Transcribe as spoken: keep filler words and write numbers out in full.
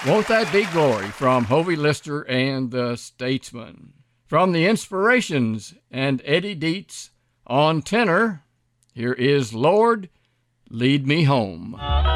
Won't That Be Glory from Hovey Lister and the Statesmen. From the Inspirations and Eddie Dietz on tenor, here is Lord, Lead Me Home.